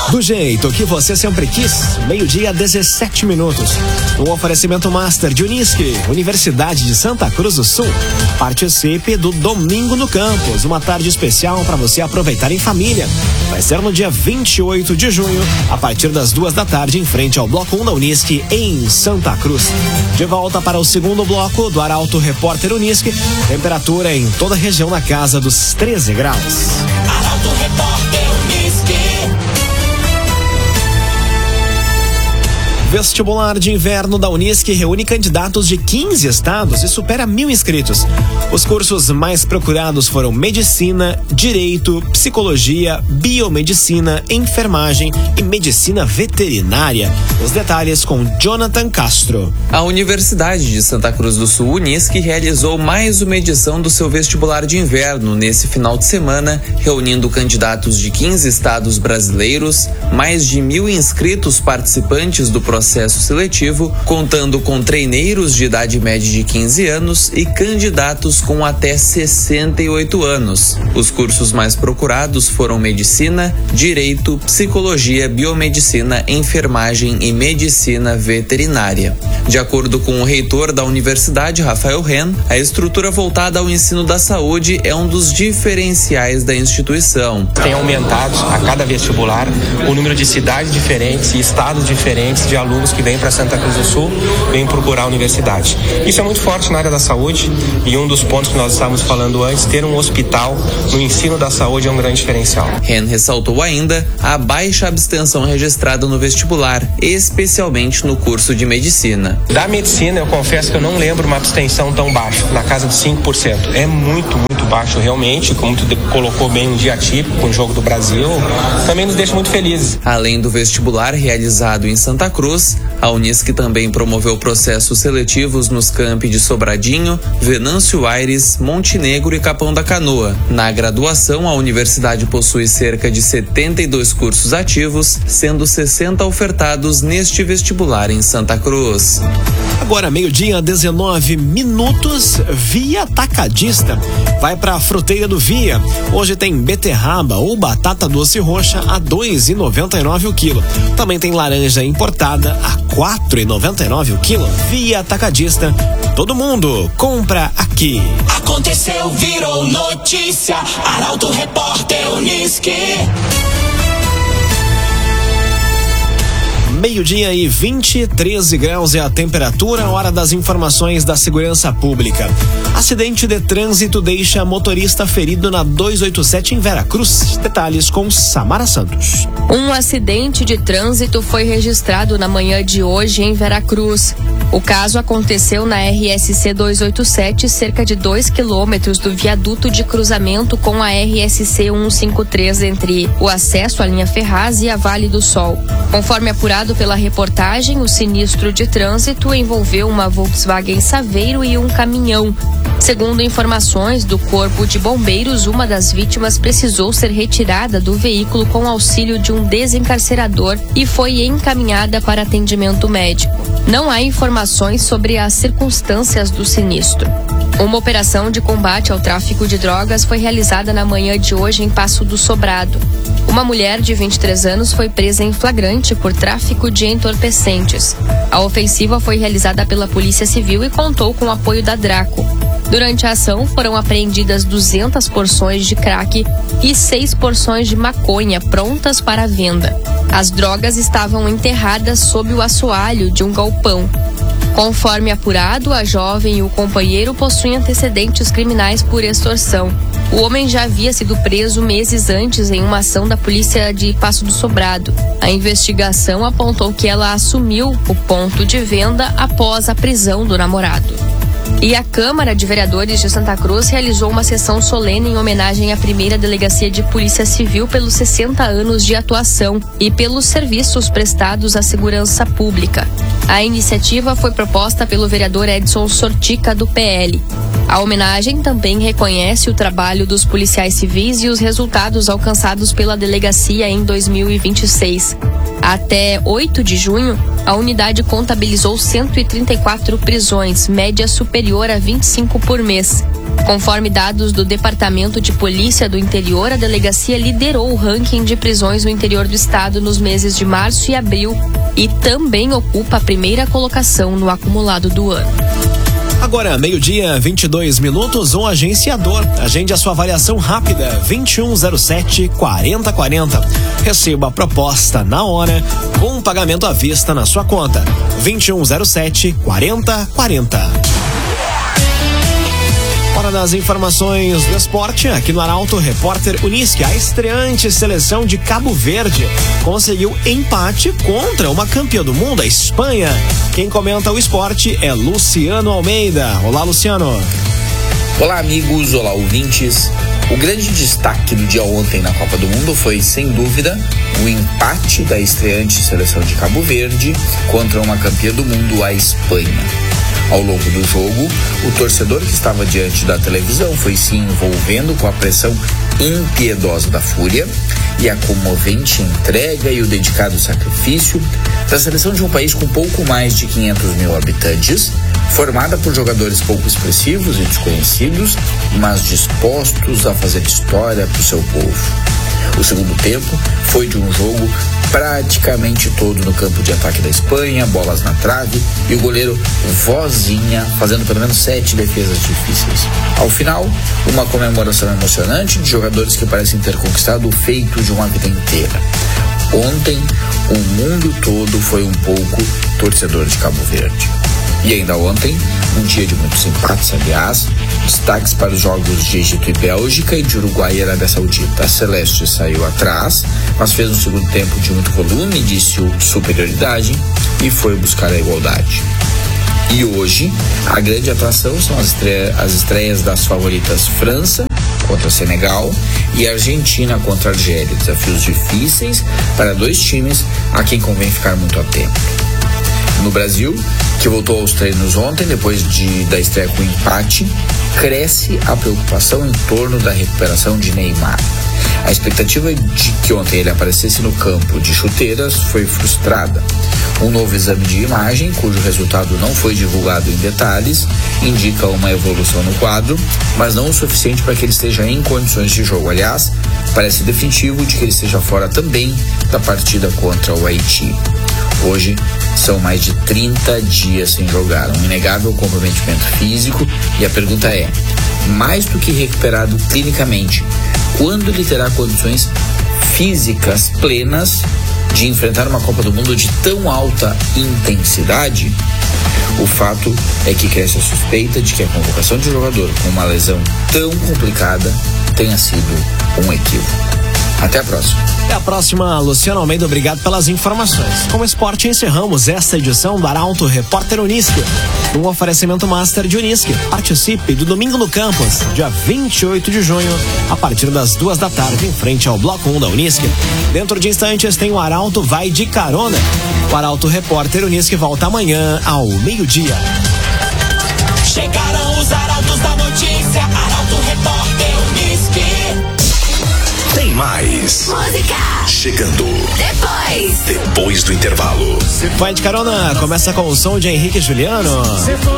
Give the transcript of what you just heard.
Do jeito que você sempre quis, 12:17. Um oferecimento master de Unisque, Universidade de Santa Cruz do Sul. Participe do Domingo no Campus, uma tarde especial para você aproveitar em família. Vai ser no dia 28 de junho, a partir das 14h, em frente ao Bloco 1 da Unisque, em Santa Cruz. De volta para o segundo bloco do Arauto Repórter Unisque, temperatura em toda a região na casa dos 13 graus. Arauto Repórter Unisque. Vestibular de inverno da Unisque reúne candidatos de 15 estados e supera 1.000 inscritos. Os cursos mais procurados foram Medicina, Direito, Psicologia, Biomedicina, Enfermagem e Medicina Veterinária. Os detalhes com Jonathan Castro. A Universidade de Santa Cruz do Sul, Unisque, realizou mais uma edição do seu vestibular de inverno nesse final de semana, reunindo candidatos de 15 estados brasileiros, mais de 1.000 inscritos participantes do processo seletivo, contando com treineiros de idade média de 15 anos e candidatos com até 68 anos. Os cursos mais procurados foram Medicina, Direito, Psicologia, Biomedicina, Enfermagem e Medicina Veterinária. De acordo com o reitor da universidade, Rafael Ren, a estrutura voltada ao ensino da saúde é um dos diferenciais da instituição. Tem aumentado a cada vestibular o número de cidades diferentes e estados diferentes de alunos que vêm para Santa Cruz do Sul, vêm procurar a universidade. Isso é muito forte na área da saúde e um dos pontos que nós estávamos falando antes, ter um hospital no ensino da saúde é um grande diferencial. Ren ressaltou ainda a baixa abstenção registrada no vestibular, especialmente no curso de medicina. Da medicina, eu confesso que eu não lembro uma abstenção tão baixa, na casa de 5%. É muito baixo realmente, como tu colocou bem, um dia atípico com o Jogo do Brasil, também nos deixa muito felizes. Além do vestibular realizado em Santa Cruz, a Unisque também promoveu processos seletivos nos campi de Sobradinho, Venâncio Aires, Montenegro e Capão da Canoa. Na graduação, a universidade possui cerca de 72 cursos ativos, sendo 60 ofertados neste vestibular em Santa Cruz. Agora, 12:19, Via Atacadista. Vai para a Fruteira do Via. Hoje tem beterraba ou batata doce roxa a R$ 2,99 o quilo. Também tem laranja importada a R$ 4,99 o quilo. Via Atacadista. Todo mundo compra aqui. Aconteceu, virou notícia. Arauto Repórter Unisque. 12:20, 13 graus é a temperatura, hora das informações da segurança pública. Acidente de trânsito deixa motorista ferido na 287 em Veracruz. Detalhes com Samara Santos. Um acidente de trânsito foi registrado na manhã de hoje em Veracruz. O caso aconteceu na RSC 287, cerca de 2 quilômetros do viaduto de cruzamento com a RSC 153 entre o acesso à linha Ferraz e a Vale do Sol. Conforme apurado pela reportagem, o sinistro de trânsito envolveu uma Volkswagen Saveiro e um caminhão. Segundo informações do Corpo de Bombeiros, uma das vítimas precisou ser retirada do veículo com auxílio de um desencarcerador e foi encaminhada para atendimento médico. Não há informações sobre as circunstâncias do sinistro. Uma operação de combate ao tráfico de drogas foi realizada na manhã de hoje em Passo do Sobrado. Uma mulher de 23 anos foi presa em flagrante por tráfico de entorpecentes. A ofensiva foi realizada pela Polícia Civil e contou com o apoio da Draco. Durante a ação, foram apreendidas 200 porções de crack e 6 porções de maconha prontas para a venda. As drogas estavam enterradas sob o assoalho de um galpão. Conforme apurado, a jovem e o companheiro possuem antecedentes criminais por extorsão. O homem já havia sido preso meses antes em uma ação da polícia de Passo do Sobrado. A investigação apontou que ela assumiu o ponto de venda após a prisão do namorado. E a Câmara de Vereadores de Santa Cruz realizou uma sessão solene em homenagem à primeira Delegacia de Polícia Civil pelos 60 anos de atuação e pelos serviços prestados à segurança pública. A iniciativa foi proposta pelo vereador Edson Sortica, do PL. A homenagem também reconhece o trabalho dos policiais civis e os resultados alcançados pela delegacia em 2026. Até 8 de junho, a unidade contabilizou 134 prisões, média superior superior a 25 por mês. Conforme dados do Departamento de Polícia do Interior, a delegacia liderou o ranking de prisões no interior do estado nos meses de março e abril e também ocupa a primeira colocação no acumulado do ano. Agora, meio-dia, 22 minutos, um agenciador. Agende a sua avaliação rápida, 2107-4040. Receba a proposta na hora, com pagamento à vista na sua conta. 2107-4040. Hora das informações do esporte, aqui no Arauto Repórter Unisque. A estreante seleção de Cabo Verde conseguiu empate contra uma campeã do mundo, a Espanha. Quem comenta o esporte é Luciano Almeida. Olá, Luciano. Olá, amigos. Olá, ouvintes. O grande destaque do dia ontem na Copa do Mundo foi, sem dúvida, o empate da estreante seleção de Cabo Verde contra uma campeã do mundo, a Espanha. Ao longo do jogo, o torcedor que estava diante da televisão foi se envolvendo com a pressão impiedosa da fúria e a comovente entrega e o dedicado sacrifício da seleção de um país com pouco mais de 500 mil habitantes, formada por jogadores pouco expressivos e desconhecidos, mas dispostos a fazer história para o seu povo. O segundo tempo foi de um jogo praticamente todo no campo de ataque da Espanha, bolas na trave e o goleiro Vozinha fazendo pelo menos 7 defesas difíceis. Ao final, uma comemoração emocionante de jogadores que parecem ter conquistado o feito de uma vida inteira. Ontem, o mundo todo foi um pouco torcedor de Cabo Verde. E ainda ontem, um dia de muitos empates, aliás, destaques para os jogos de Egito e Bélgica e de Uruguai e Arábia Saudita. A Celeste saiu atrás, mas fez um segundo tempo de muito volume, de superioridade e foi buscar a igualdade. E hoje, a grande atração são as estreias das favoritas França contra Senegal e Argentina contra Argélia. Desafios difíceis para dois times a quem convém ficar muito atento. No Brasil, que voltou aos treinos ontem, depois da estreia com empate, cresce a preocupação em torno da recuperação de Neymar. A expectativa de que ontem ele aparecesse no campo de chuteiras foi frustrada. Um novo exame de imagem, cujo resultado não foi divulgado em detalhes, indica uma evolução no quadro, mas não o suficiente para que ele esteja em condições de jogo. Aliás, parece definitivo de que ele esteja fora também da partida contra o Haiti. Hoje, são mais de 30 dias sem jogar, um inegável comprometimento físico, e a pergunta é, mais do que recuperado clinicamente, quando ele terá condições físicas plenas de enfrentar uma Copa do Mundo de tão alta intensidade? O fato é que cresce a suspeita de que a convocação de um jogador com uma lesão tão complicada tenha sido um equívoco. Até a próxima. Até a próxima, Luciano Almeida. Obrigado pelas informações. Com o esporte, encerramos esta edição do Arauto Repórter Unisque. Um oferecimento master de Unisque. Participe do Domingo no Campus, dia 28 de junho, a partir das 2 da tarde, em frente ao Bloco 1 da Unisque. Dentro de instantes tem o Arauto Vai de Carona. O Arauto Repórter Unisque volta amanhã ao meio-dia. Chegaram os arautos da notícia. Arauto Repórter Unisque. Tem mais. Música. Chegando. Depois Depois do intervalo. Vai de Carona começa com o som de Henrique e Juliano.